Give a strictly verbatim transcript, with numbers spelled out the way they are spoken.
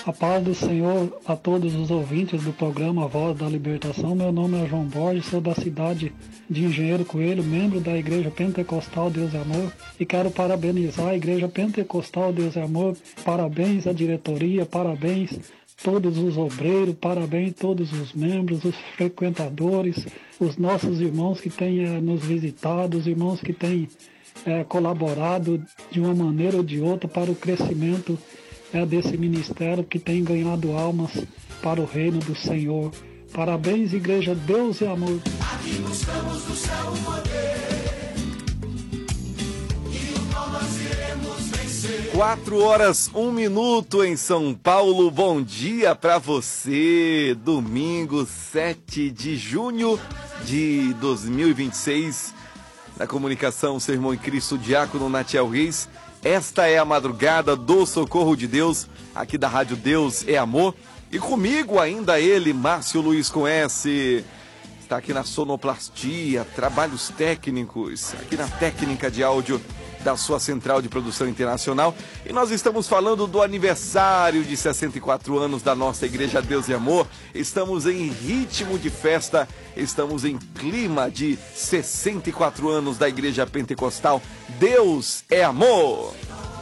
A paz do Senhor a todos os ouvintes do programa Voz da Libertação. Meu nome é João Borges, sou da cidade de Engenheiro Coelho, membro da Igreja Pentecostal Deus é Amor, e quero parabenizar a Igreja Pentecostal Deus é Amor. Parabéns à diretoria, parabéns todos os obreiros, parabéns todos os membros, os frequentadores, os nossos irmãos que têm eh, nos visitado, os irmãos que têm eh, colaborado de uma maneira ou de outra para o crescimento é desse ministério que tem ganhado almas para o reino do Senhor. Parabéns, Igreja Deus é Amor. Aqui buscamos do céu o poder, e no qual nós iremos vencer. Quatro horas, um minuto em São Paulo. Bom dia para você. Domingo, sete de junho de dois mil e vinte e seis. Na comunicação, Sermão em Cristo, Diácono Natiel Reis. Esta é a madrugada do Socorro de Deus, aqui da Rádio Deus é Amor. E comigo ainda ele, Márcio Luiz com S. Está aqui na sonoplastia, trabalhos técnicos, aqui na técnica de áudio da sua central de produção internacional. E nós estamos falando do aniversário de sessenta e quatro anos da nossa Igreja Deus e Amor. Estamos em ritmo de festa, estamos em clima de sessenta e quatro anos da Igreja Pentecostal Deus é Amor.